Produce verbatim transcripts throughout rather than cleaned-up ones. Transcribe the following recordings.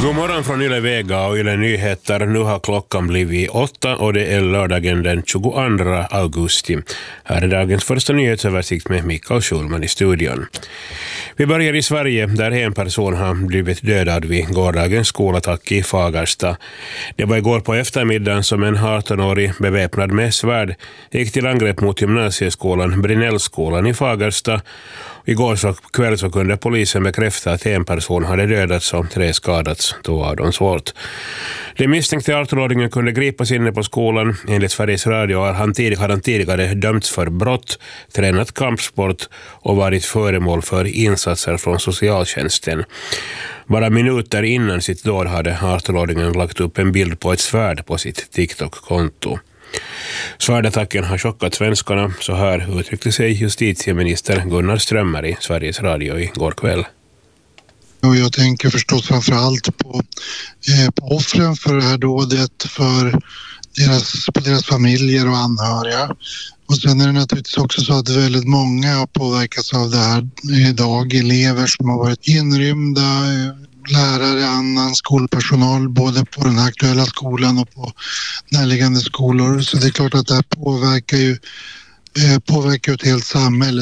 God morgon från Yle Vega och Yle Nyheter. Nu har klockan blivit åtta och det är lördagen den tjugoandra augusti. Här är dagens första nyhetsöversikt med Mikael Schulman i studion. Vi börjar i Sverige där en person har blivit dödad vid gårdagens skolattack i Fagersta. Det var igår på eftermiddagen som en arton-årig beväpnad med svärd gick till angrepp mot gymnasieskolan Brinnellskolan i Fagersta. Igår så kväll så kunde polisen bekräfta att en person hade dödats och tre skadats, två av dem svårt. Den misstänkte arton-åringen kunde gripas inne på skolan. Enligt Sveriges Radio har han, tidig, har han tidigare dömts för brott, tränat kampsport och varit föremål för insatser från socialtjänsten. Bara minuter innan sitt dåd hade arton-åringen lagt upp en bild på ett svärd på sitt TikTok-konto. Svärdattacken har chockat svenskarna, så här uttryckte sig justitieminister Gunnar Strömmer i Sveriges Radio igår kväll. Och jag tänker förstås framförallt på, eh, på offren för det här dådet, för deras, på deras familjer och anhöriga. Och sen är det naturligtvis också så att väldigt många har påverkats av det här idag. Elever som har varit inrymda, lärare, annan skolpersonal, både på den aktuella skolan och på närliggande skolor. Så det är klart att det här påverkar ju eh, påverkar ett helt samhälle.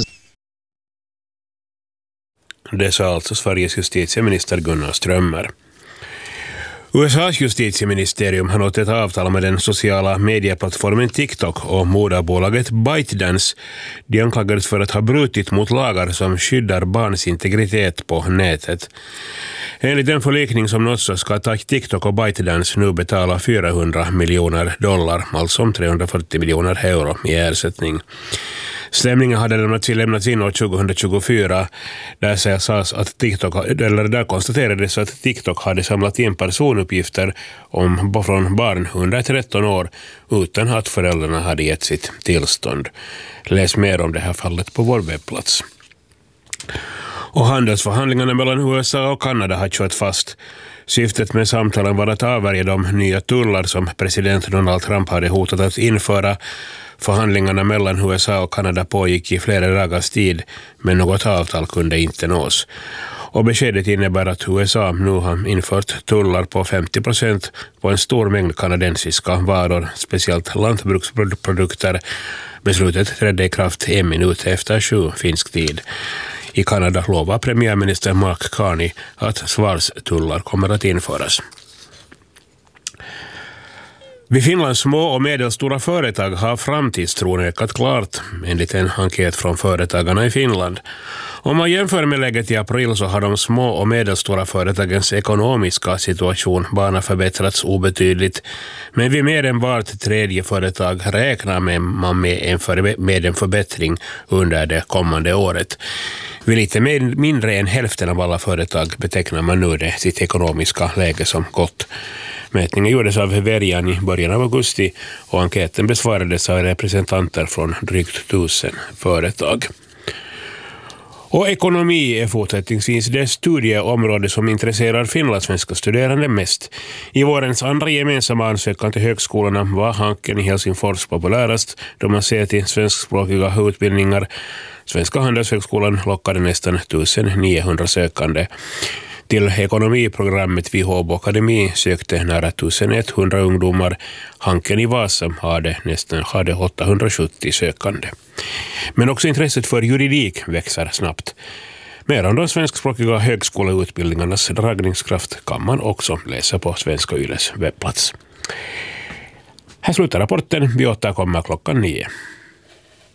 Det sa alltså Sveriges justitieminister Gunnar Strömmer. U S A:s justitieministerium har nått ett avtal med den sociala medieplattformen TikTok och moderbolaget ByteDance. De anklagades för att ha brutit mot lagar som skyddar barns integritet på nätet. Enligt den förlikning som nåtts så ska TikTok och ByteDance nu betala fyrahundra miljoner dollar, alltså trehundrafyrtio miljoner euro i ersättning. Stämningen hade lämnats, lämnats in år tjugohundratjugofyra. Där sades att TikTok, eller där konstaterades att TikTok hade samlat in personuppgifter om från barn under tretton år utan att föräldrarna hade gett sitt tillstånd. Läs mer om det här fallet på vår webbplats. Och handelsförhandlingarna mellan U S A och Kanada har kört fast. Syftet med samtalen var att avvärja de nya tullar som president Donald Trump hade hotat att införa. Förhandlingarna mellan U S A och Kanada pågick i flera dagars tid, men något avtal kunde inte nås. Och beskedet innebär att U S A nu har infört tullar på femtio procent på en stor mängd kanadensiska varor, speciellt lantbruksprodukter. Beslutet trädde i kraft en minut efter sju finsk tid. I Kanada lovar premiärminister Mark Carney att svarstullar kommer att införas. Vid Finlands små och medelstora företag har framtidstron ökat klart, enligt en enkät från företagarna i Finland. Om man jämför med läget i april så har de små och medelstora företagens ekonomiska situation bara förbättrats obetydligt, men vid mer än vart tredje företag räknar man med en, för, med en förbättring under det kommande året. Vid lite mindre än hälften av alla företag betecknar man nu det sitt ekonomiska läge som gott. Mätningen gjordes av Verian i början av augusti och enkäten besvarades av representanter från drygt tusen företag. Och ekonomi är fortsättningsvis det studieområde som intresserar finlandssvenska studerande mest. I vårens andra gemensamma ansökan till högskolorna var Hanken i Helsingfors populärast då man ser till svenskspråkiga utbildningar. Svenska handelshögskolan lockade nästan nittonhundra sökande. Till ekonomiprogrammet vid Håbo Akademi sökte nära elva hundra ungdomar. Hanken i Vasa hade nästan hade åttahundrasjuttio sökande. Men också intresset för juridik växer snabbt. Mer om de svenskspråkiga högskoleutbildningarnas dragningskraft kan man också läsa på Svenska Yles webbplats. Här slutar rapporten. Vi återkommer klockan nio.